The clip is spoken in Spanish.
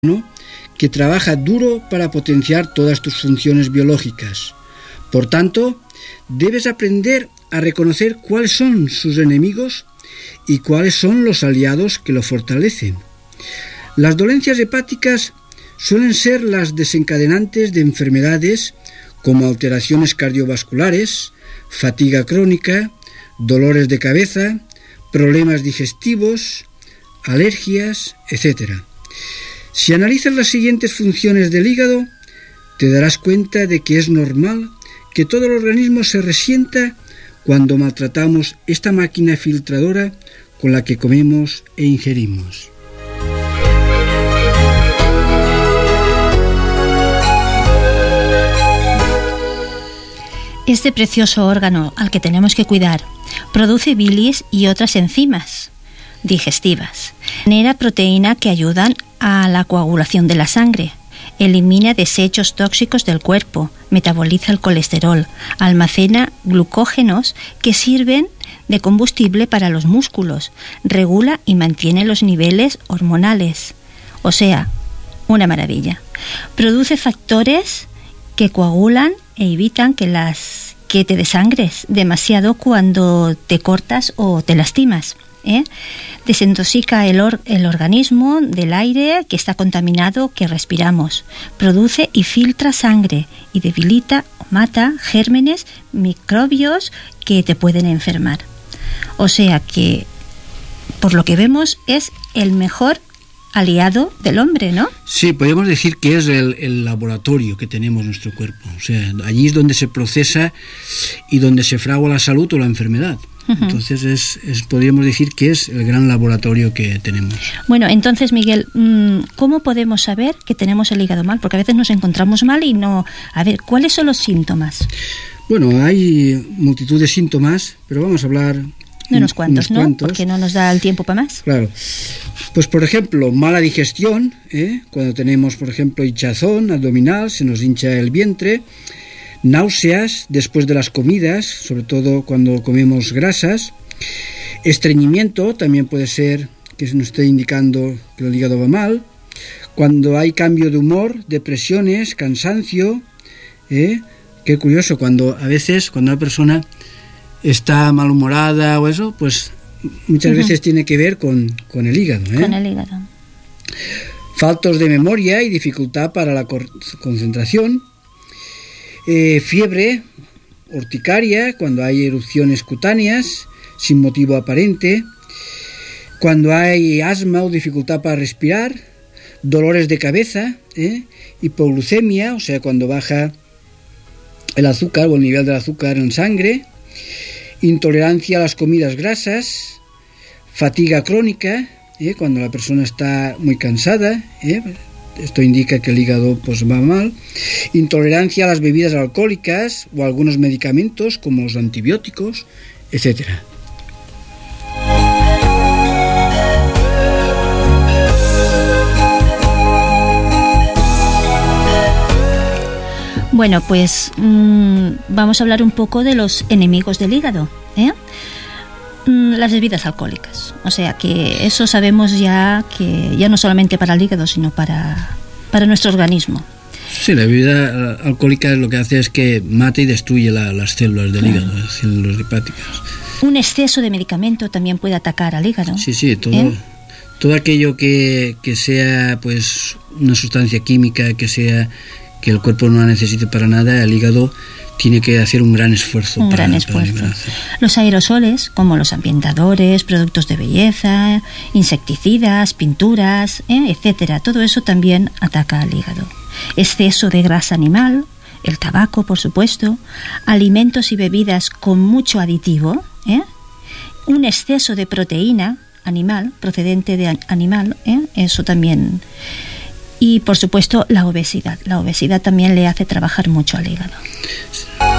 ¿no? Que trabaja duro para potenciar todas tus funciones biológicas. Por tanto, debes aprender a reconocer cuáles son sus enemigos y cuáles son los aliados que lo fortalecen. Las dolencias hepáticas suelen ser las desencadenantes de enfermedades como alteraciones cardiovasculares, fatiga crónica, dolores de cabeza, problemas digestivos, alergias, etc. Si analizas las siguientes funciones del hígado, te darás cuenta de que es normal que todo el organismo se resienta cuando maltratamos esta máquina filtradora con la que comemos e ingerimos. Este precioso órgano al que tenemos que cuidar produce bilis y otras enzimas digestivas. Genera proteína que ayudan a la coagulación de la sangre. Elimina desechos tóxicos del cuerpo, metaboliza el colesterol, almacena glucógenos que sirven de combustible para los músculos, regula y mantiene los niveles hormonales. O sea, una maravilla. Produce factores que coagulan e evitan que te desangres demasiado cuando te cortas o te lastimas. Desintoxica el organismo del aire que está contaminado que respiramos. Produce y filtra sangre y debilita o mata gérmenes, microbios que te pueden enfermar. O sea que, por lo que vemos, es el mejor aliado del hombre, ¿no? Sí, podemos decir que es el laboratorio que tenemos en nuestro cuerpo. O sea, allí es donde se procesa y donde se fragua la salud o la enfermedad. Entonces podríamos decir que es el gran laboratorio que tenemos. Bueno, entonces, Miguel, ¿cómo podemos saber que tenemos el hígado mal? Porque a veces nos encontramos mal y no... A ver, ¿cuáles son los síntomas? Bueno, hay multitud de síntomas, pero vamos a hablar de unos cuantos, ¿no? Porque no nos da el tiempo para más. Claro. Pues, por ejemplo, mala digestión, cuando tenemos, por ejemplo, hinchazón abdominal, se nos hincha el vientre. Náuseas después de las comidas, sobre todo cuando comemos grasas. Estreñimiento también puede ser que se nos esté indicando que el hígado va mal. Cuando hay cambio de humor, depresiones, cansancio. Qué curioso, a veces cuando una persona está malhumorada o eso, pues muchas veces tiene que ver con el hígado. Con el hígado. Faltos de memoria y dificultad para la concentración. Fiebre, urticaria, cuando hay erupciones cutáneas sin motivo aparente, cuando hay asma o dificultad para respirar, dolores de cabeza, hipoglucemia, o sea, cuando baja el azúcar o el nivel del azúcar en sangre, intolerancia a las comidas grasas, fatiga crónica, cuando la persona está muy cansada, esto indica que el hígado pues va mal. Intolerancia a las bebidas alcohólicas o a algunos medicamentos como los antibióticos, etc. Bueno, pues vamos a hablar un poco de los enemigos del hígado, las bebidas alcohólicas. O sea que eso sabemos ya que ya no solamente para el hígado, sino para nuestro organismo. Sí, la bebida alcohólica lo que hace es que mata y destruye las células del hígado, las células hepáticas. Un exceso de medicamento también puede atacar al hígado. Sí, todo aquello que sea pues una sustancia química que el cuerpo no la necesite para nada, el hígado tiene que hacer un gran esfuerzo. Para Los aerosoles, como los ambientadores, productos de belleza, insecticidas, pinturas, etcétera, todo eso también ataca al hígado. Exceso de grasa animal, el tabaco, por supuesto, alimentos y bebidas con mucho aditivo, un exceso de proteína animal, procedente de animal, eso también. Y, por supuesto, la obesidad. La obesidad también le hace trabajar mucho al hígado.